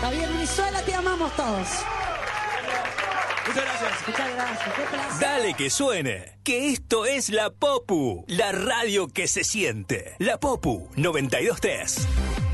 Javier Brizuela, te amamos todos. Muchas gracias. Muchas gracias, qué placer. Dale que suene, que esto es La Popu, la radio que se siente. La Popu 92.3.